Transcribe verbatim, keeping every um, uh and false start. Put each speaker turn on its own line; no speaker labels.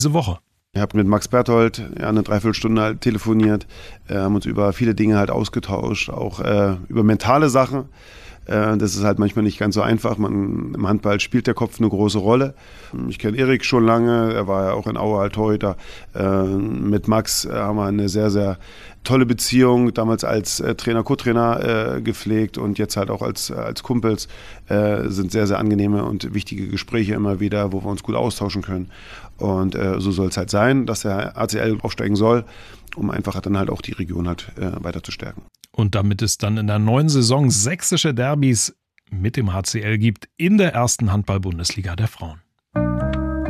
diese Woche?
Ich habe mit Max Berthold ja, eine Dreiviertelstunde halt telefoniert, äh, haben uns über viele Dinge halt ausgetauscht, auch äh, über mentale Sachen. Äh, das ist halt manchmal nicht ganz so einfach. Man, im Handball spielt der Kopf eine große Rolle. Ich kenne Erik schon lange, er war ja auch in Aue halt Torhüter. Äh, mit Max äh, haben wir eine sehr, sehr tolle Beziehung, damals als äh, Trainer, Co-Trainer äh, gepflegt und jetzt halt auch als, äh, als Kumpels. Äh, sind sehr, sehr angenehme und wichtige Gespräche immer wieder, wo wir uns gut austauschen können. Und äh, so soll es halt sein, dass der A C L aufsteigen soll, um einfach dann halt auch die Region halt äh, weiter zu stärken.
Und damit es dann in der neuen Saison sächsische Derbys mit dem H C L gibt in der ersten Handball-Bundesliga der Frauen.